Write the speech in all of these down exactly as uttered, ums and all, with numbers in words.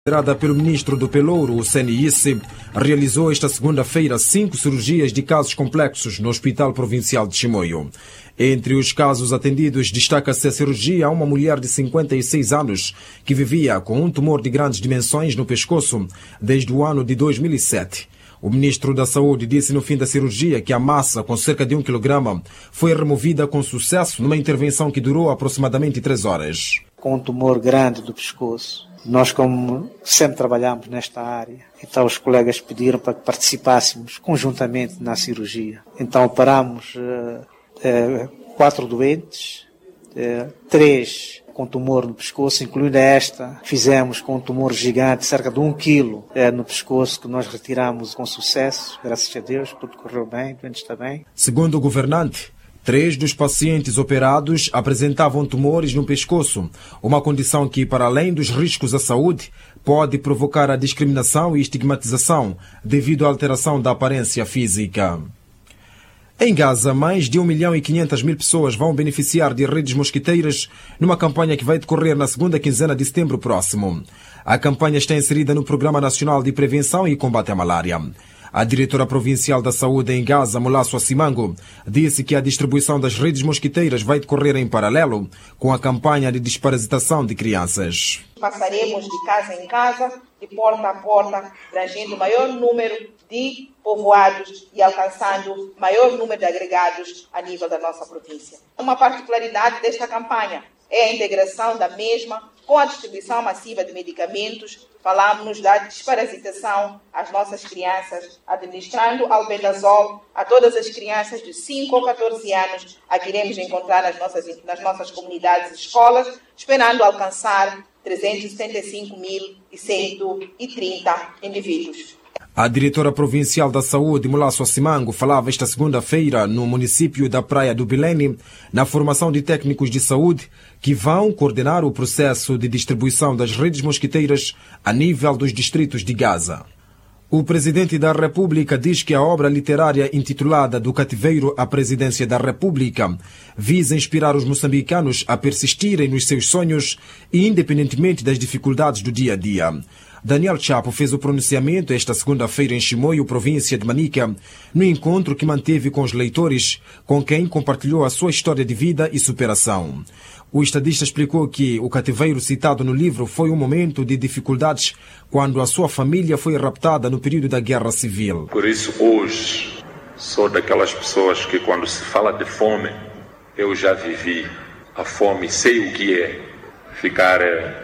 Liderada pelo ministro do Pelouro, o Senice, realizou esta segunda-feira cinco cirurgias de casos complexos no Hospital Provincial de Chimoio. Entre os casos atendidos, destaca-se a cirurgia a uma mulher de cinquenta e seis anos que vivia com um tumor de grandes dimensões no pescoço desde o ano de dois mil e sete. O ministro da Saúde disse no fim da cirurgia que a massa, com cerca de um quilograma, foi removida com sucesso numa intervenção que durou aproximadamente três horas. Com um tumor grande do pescoço. Nós, como sempre trabalhamos nesta área, então os colegas pediram para que participássemos conjuntamente na cirurgia. Então operámos uh, uh, quatro doentes, uh, três com tumor no pescoço, incluindo esta. Fizemos com um tumor gigante, cerca de um quilo uh, no pescoço, que nós retiramos com sucesso, graças a Deus, tudo correu bem, doente está bem. Segundo o governante, três dos pacientes operados apresentavam tumores no pescoço, uma condição que, para além dos riscos à saúde, pode provocar a discriminação e estigmatização devido à alteração da aparência física. Em Gaza, mais de um milhão e quinhentas mil pessoas vão beneficiar de redes mosquiteiras numa campanha que vai decorrer na segunda quinzena de setembro próximo. A campanha está inserida no Programa Nacional de Prevenção e Combate à Malária. A diretora provincial da Saúde em Gaza, Mulasso Assimango, disse que a distribuição das redes mosquiteiras vai decorrer em paralelo com a campanha de desparasitação de crianças. Passaremos de casa em casa, de porta a porta, abrangendo o maior número de povoados e alcançando maior número de agregados a nível da nossa província. Uma particularidade desta campanha é a integração da mesma com a distribuição massiva de medicamentos. Falamos da desparasitação às nossas crianças, administrando albendazol a todas as crianças de cinco a catorze anos, a que iremos encontrar nas nossas, nas nossas comunidades e escolas, esperando alcançar trezentos e setenta e cinco mil cento e trinta indivíduos. A diretora provincial da Saúde, Mulasso Assimango, falava esta segunda-feira no município da Praia do Bilene, na formação de técnicos de saúde que vão coordenar o processo de distribuição das redes mosquiteiras a nível dos distritos de Gaza. O presidente da República diz que a obra literária intitulada Do Cativeiro à Presidência da República visa inspirar os moçambicanos a persistirem nos seus sonhos e independentemente das dificuldades do dia a dia. Daniel Chapo fez o pronunciamento esta segunda-feira em Chimoio, província de Manica, no encontro que manteve com os leitores, com quem compartilhou a sua história de vida e superação. O estadista explicou que o cativeiro citado no livro foi um momento de dificuldades quando a sua família foi raptada no período da Guerra Civil. Por isso, hoje, sou daquelas pessoas que, quando se fala de fome, eu já vivi a fome, sei o que é ficar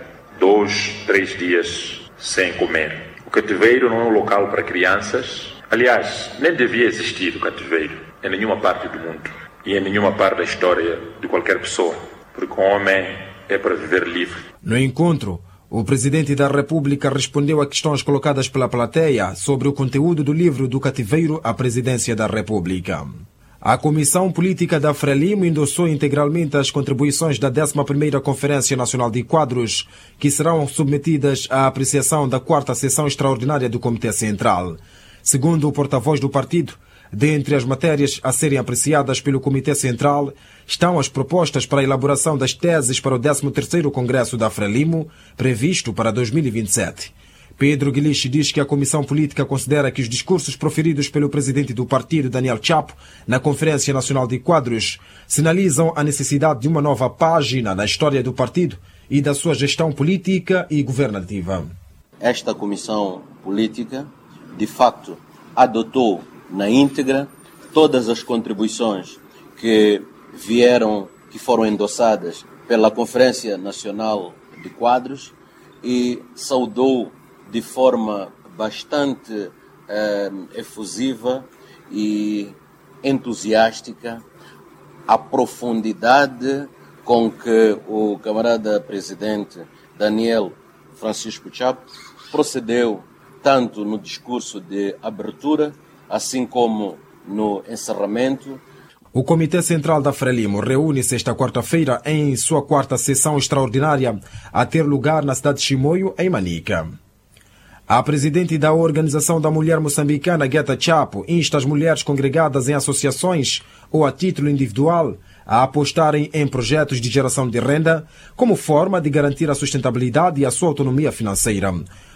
dois, três dias sem comer. O cativeiro não é um local para crianças. Aliás, nem devia existir o cativeiro em nenhuma parte do mundo e em nenhuma parte da história de qualquer pessoa, porque o homem é para viver livre. No encontro, o presidente da República respondeu a questões colocadas pela plateia sobre o conteúdo do livro Do Cativeiro à Presidência da República. A Comissão Política da Frelimo endossou integralmente as contribuições da décima primeira Conferência Nacional de Quadros, que serão submetidas à apreciação da quarta sessão extraordinária do Comitê Central. Segundo o porta-voz do partido, dentre as matérias a serem apreciadas pelo Comitê Central estão as propostas para a elaboração das teses para o décimo terceiro Congresso da Frelimo, previsto para dois mil e vinte e sete. Pedro Guilichi diz que a Comissão Política considera que os discursos proferidos pelo presidente do partido, Daniel Chapo, na Conferência Nacional de Quadros, sinalizam a necessidade de uma nova página na história do partido e da sua gestão política e governativa. Esta Comissão Política, de facto, adotou na íntegra todas as contribuições que vieram, que foram endossadas pela Conferência Nacional de Quadros e saudou de forma bastante eh, efusiva e entusiástica a profundidade com que o camarada presidente Daniel Francisco Chapo procedeu tanto no discurso de abertura, assim como no encerramento. O Comitê Central da Frelimo reúne-se esta quarta-feira em sua quarta sessão extraordinária a ter lugar na cidade de Chimoio, em Manica. A presidente da Organização da Mulher Moçambicana, Gueta Chapo, insta as mulheres congregadas em associações ou a título individual a apostarem em projetos de geração de renda como forma de garantir a sustentabilidade e a sua autonomia financeira.